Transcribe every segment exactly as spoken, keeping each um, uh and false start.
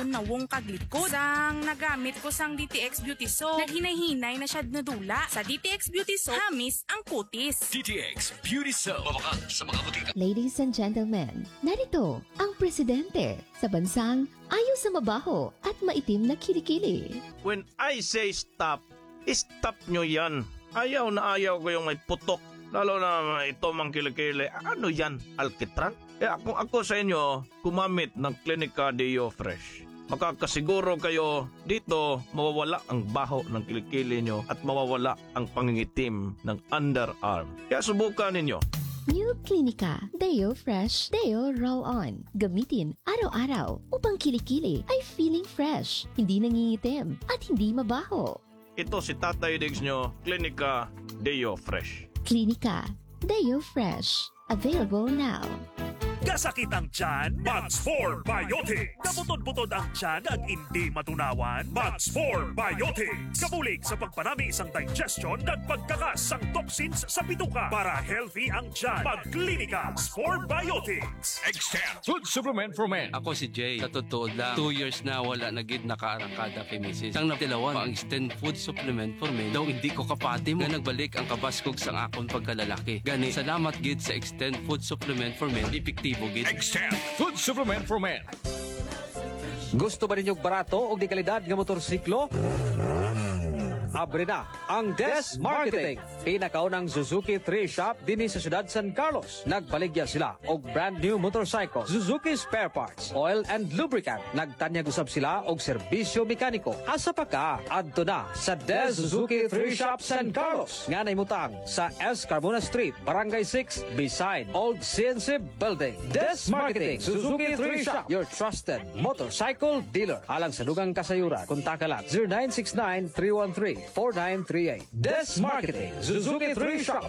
akong nawong kaglikod. Sang nagamit ko sang D T X Beauty Soap, naghinay-hinay na siya nadula. Sa D T X Beauty Soap, hamis ang kutis. D T X Beauty Soap. Mawakan sa mga butika. Ladies and gentlemen, narito ang presidente sa bansang ayaw sa mabaho at maitim na kilikili. When I say stop, stop nyo yan. Ayaw na ayaw ko yung may putok. Lalo na ito mang kilikili. Ano yan? Alkitran? Eh kung ako sa inyo, kumamit ng Clinica Deo Fresh. Makakasiguro kayo dito mawawala ang baho ng kilikili nyo at mawawala ang pangingitim ng underarm. Kaya subukan ninyo. New Clinica Deo Fresh Deo Roll-On. Gamitin araw-araw upang kilikili ay feeling fresh, hindi nangingitim at hindi mabaho. Ito si Tatay Diggs nyo, Clinica Deo Fresh. Clinica Deo Fresh. Available now. Kasakit ang tiyan, Max four Biotics. Kabutod-butod ang tiyan at hindi matunawan, Max four Biotics. Kabulig sa pagpanami isang digestion at pagkakas ang toxins sa bituka para healthy ang tiyan. Mag-Clinica Max four Biotics. Extend Food Supplement for Men. Ako si Jay. Sa totoo lang, two years na wala nagid nakaarangkada kay misis. Ang natilawan, ang extend food supplement for men. Daw hindi ko kapati mo. Nga nagbalik ang kabaskog sang akon pagkalalaki. Gani, salamat gid sa extend food supplement for men. Epektibo gid. Extend Food Supplement for Men. Gusto ba ninyong barato o di kalidad ng motorsiklo? Abre na ang Des Marketing. Pinakaunang Suzuki three shop dinhi sa siyudad San Carlos. Nagbaligya sila og brand new motorcycle, Suzuki spare parts, oil and lubricant. Nagtanyag usab sila og serbisyo mekaniko. Asa pa ka? Adto na sa Des Suzuki three shop San Carlos. Nga naimutang sa S. Carmona Street, Barangay six, beside Old C N C Building. Des Marketing, Suzuki three shop, your trusted motorcycle dealer. Alang sa dugang kasayuran, kontak lang zero nine six nine, three one three, four nine three eight. Des Marketing, Suzuki three shop.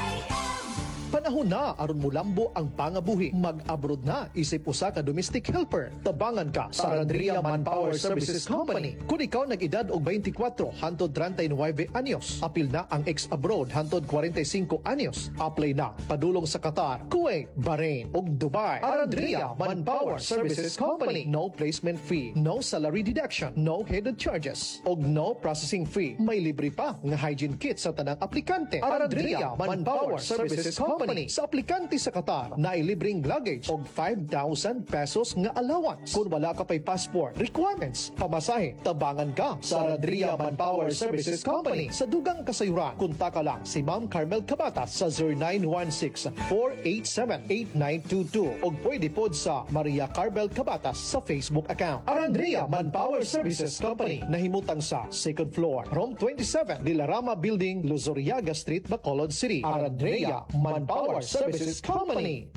Panahon na aron mulambo ang pangabuhi. Mag-abroad na isip usa ka domestic helper. Tabangan ka sa Randria Manpower Services Company. Kung ikaw nag-edad og twenty-four hantod thirty-nine anyos, apil na ang ex-abroad hantod forty-five anyos. Apply na padulong sa Qatar, Kuwait, Bahrain ug Dubai. Randria Manpower Services Company. No placement fee, no salary deduction, no hidden charges, ug no processing fee. May libre pa nga hygiene kit sa tanang aplikante. Randria Manpower Services Company. Company. Sa aplikante sa Qatar na ilibreng luggage og five thousand pesos nga allowance. Kung wala ka pa'y passport requirements, pamasahe, tabangan ka sa Randria Manpower Services Company. Sa dugang kasayuran, kontak lang si Ma'am Carmel Cabatas sa zero nine one six, four eight seven, eight nine two two o pwede pod sa Maria Carmel Cabatas sa Facebook account. Randria Manpower Services Company nahimutang sa second floor, room twenty-seven, Dilarama Building, Luzuriaga Street, Bacolod City. Randria Manpower Power Services Company.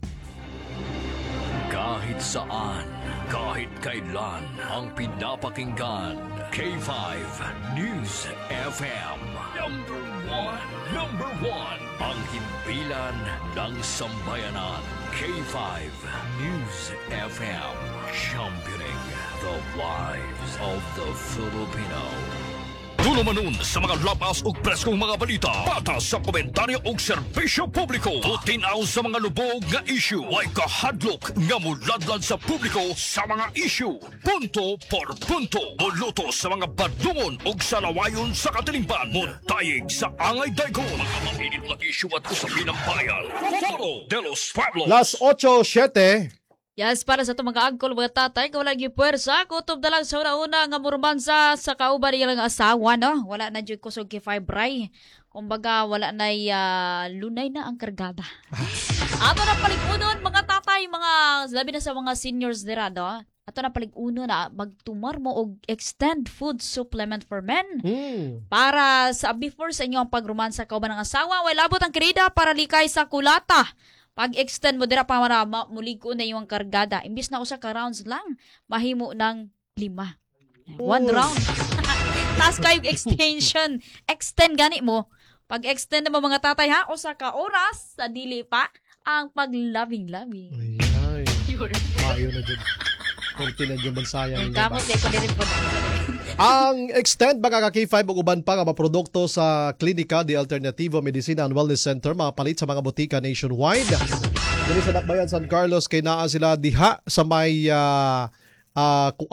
Kahit saan, kahit kailan, ang pinapakinggan, K five News F M. Number one, number one, ang himpilan ng sambayanan, K five News F M. Championing the lives of the Filipino. Dulo manon sa mga lapas ug preskong mga balita, patas sa komentaryo ug serbisyo publiko, tutinaw sa mga lubog nga issue, way kahadlok nga muladlad sa publiko sa mga issue, punto por punto, muluto sa mga badungon ug salawayon sa katilingban, muntayig sa angay daygon, mga mainit na issue at usapin ng bayan. Foro de los Pueblos. Las eight siete. Yes, para sa itong mga angkol, mga tatay, kung walang puwersa, kutob na lang sa una-una nga murmansa sa kauban nilang asawa, no? Wala na dyan kusog kay Fibray. Kumbaga, wala na uh, lunay na ang kargada. Ato na palikunon, mga tatay, mga, labi na sa mga seniors nila, no? Ato na palikunon na magtumar mo og extend food supplement for men. Mm. Para sa before sa inyo ang pagrumansa kauban ng asawa, wala abot ang krida para likay sa kulata. Pag-extend mo dira pa marama, mulig ko na yung kargada. Imbis na usa ka rounds lang, mahimo ng lima. One Oy. round. Tapos kayong extension. Extend gani mo. Pag-extend mo mga tatay ha, usa ka oras sa dili pa ang pag-loving-loving. Ay, ayaw na dyan. Kunti na dyan mansayang. Kamot eh, kung din po. Ang Extend baka ka K five ug uban pa nga maprodukto sa Klinika de Alternativo Medicina and Wellness Center mapalit sa mga botika nationwide. Dili sa Dakbayan San Carlos kay naa sila diha sa may uh, uh,